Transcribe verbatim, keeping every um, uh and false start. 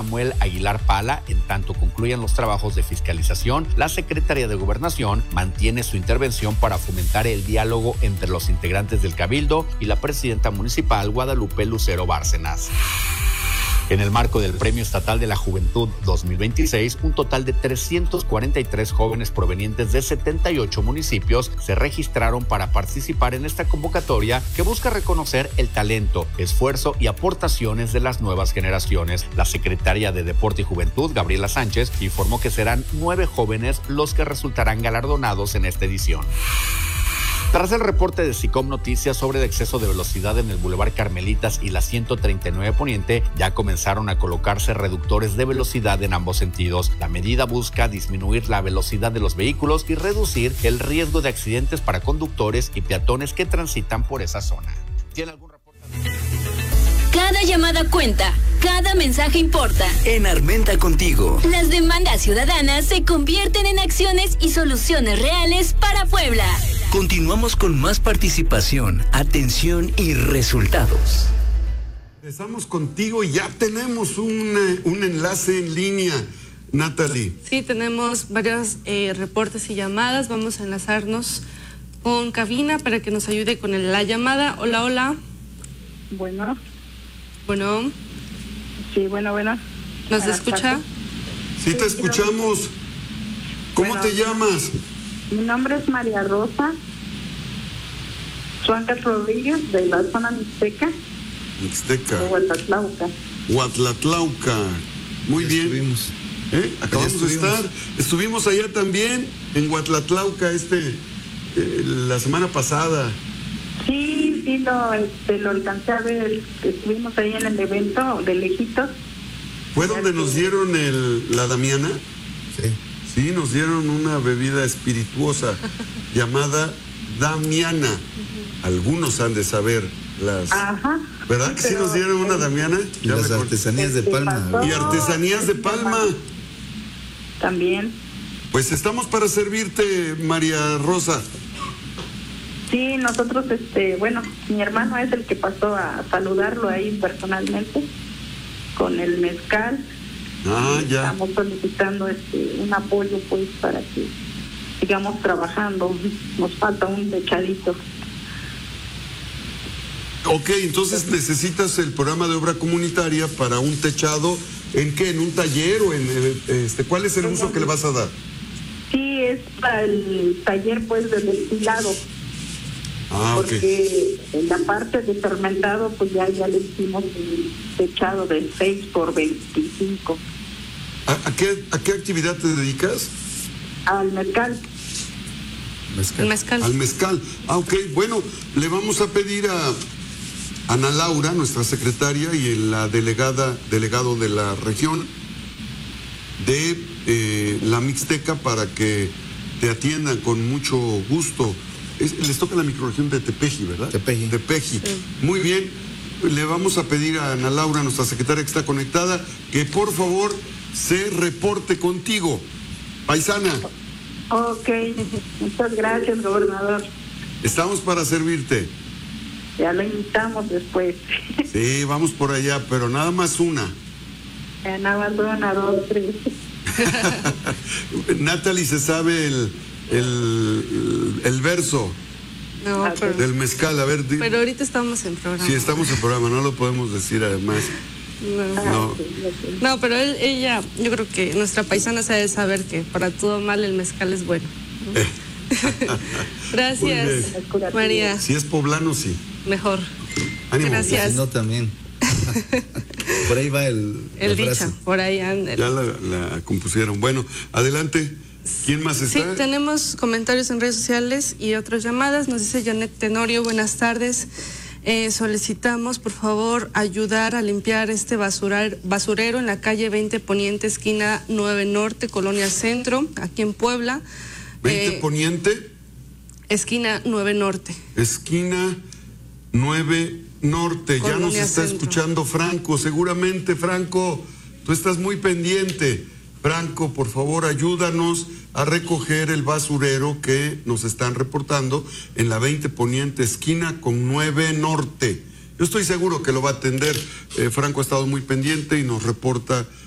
Samuel Aguilar Pala. En tanto concluyan los trabajos de fiscalización, la Secretaría de Gobernación mantiene su intervención para fomentar el diálogo entre los integrantes del Cabildo y la presidenta municipal Guadalupe Lucero Bárcenas. En el marco del Premio Estatal de la Juventud dos mil veintiséis, un total de trescientos cuarenta y tres jóvenes provenientes de setenta y ocho municipios se registraron para participar en esta convocatoria que busca reconocer el talento, esfuerzo y aportaciones de las nuevas generaciones. La secretaria de Deporte y Juventud, Gabriela Sánchez, informó que serán nueve jóvenes los que resultarán galardonados en esta edición. Tras el reporte de SICOM Noticias sobre el exceso de velocidad en el Boulevard Carmelitas y la ciento treinta y nueve Poniente, ya comenzaron a colocarse reductores de velocidad en ambos sentidos. La medida busca disminuir la velocidad de los vehículos y reducir el riesgo de accidentes para conductores y peatones que transitan por esa zona. ¿Tiene algún reporte? Cada llamada cuenta, cada mensaje importa. En Armenta Contigo, las demandas ciudadanas se convierten en acciones y soluciones reales para Puebla. Continuamos con más participación, atención y resultados. Empezamos contigo y ya tenemos un, un enlace en línea, Natalie. Sí, tenemos varios eh, reportes y llamadas. Vamos a enlazarnos con cabina para que nos ayude con el, la llamada. Hola, hola. Bueno. Bueno. Sí, bueno, bueno. ¿Nos escucha? Sí, te escuchamos. ¿Cómo bueno, te llamas? Mi nombre es María Rosa Suárez Rodríguez, de la zona Mixteca. Mixteca. De Huatlatlauca. Huatlatlauca. Muy ya bien. Estuvimos. ¿Eh? Acabamos de estar. Estuvimos allá también, en Huatlatlauca, este, eh, la semana pasada. Sí, sí, lo, este, lo alcancé a ver. Estuvimos ahí en el evento de lejitos. ¿Fue donde nos dieron el, la Damiana? Sí. Sí, nos dieron una bebida espirituosa llamada Damiana. Algunos han de saber las... Ajá. ¿Verdad que sí nos dieron una Damiana? Y las artesanías de Palma. Y artesanías de Palma. También. Pues estamos para servirte, María Rosa. Sí, nosotros, este, bueno, mi hermano es el que pasó a saludarlo ahí personalmente con el mezcal. Ah, ya. Estamos solicitando este un apoyo, pues, para que sigamos trabajando. Nos falta un techadito. Ok, entonces necesitas el programa de obra comunitaria para un techado. ¿En qué? ¿En un taller o en este? ¿Cuál es el uso que le vas a dar? Sí, es para el taller, pues, de destilado. Ah, ok. Porque en la parte de fermentado, pues ya, ya le hicimos el techado de seis por veinticinco. ¿A, a, qué, ¿A qué actividad te dedicas? Al mezcal. Mezcal. mezcal. Al mezcal. Ah, ok. Bueno, le vamos a pedir a Ana Laura, nuestra secretaria y la delegada, delegado de la región de eh, la Mixteca, para que te atiendan con mucho gusto. Es, les toca la microrregión de Tepeji, ¿verdad? Tepeji. Tepeji. Sí. Muy bien. Le vamos a pedir a Ana Laura, nuestra secretaria que está conectada, que por favor se reporte contigo. Paisana. Ok. Muchas gracias, gobernador. Estamos para servirte. Ya lo invitamos después. Sí, vamos por allá, pero nada más una. Ya nada más una, dos, tres. Natalie se sabe el, el, el verso no, pero, del mezcal. A ver, pero ahorita estamos en programa. Sí, estamos en programa, no lo podemos decir además. No, no. no pero él, ella, yo creo que nuestra paisana sabe saber que para todo mal el mezcal es bueno. Eh. Gracias, María. Si es poblano, sí. Mejor. Ánimo. Gracias. Si no, también. Por ahí va el, el dicho, por ahí anda. Ya la, la compusieron. Bueno, adelante. ¿Quién más está? Sí, tenemos comentarios en redes sociales y otras llamadas. Nos dice Janet Tenorio, buenas tardes. Eh, solicitamos, por favor, ayudar a limpiar este basurar, basurero en la calle veinte Poniente, esquina nueve Norte, Colonia Centro, aquí en Puebla. veinte eh, Poniente. Esquina nueve Norte. Esquina nueve Norte. Colonia ya nos está Centro. escuchando Franco, seguramente, Franco. Tú estás muy pendiente. Franco, por favor, ayúdanos a recoger el basurero que nos están reportando en la veinte Poniente, esquina con nueve Norte. Yo estoy seguro que lo va a atender. Eh, Franco ha estado muy pendiente y nos reporta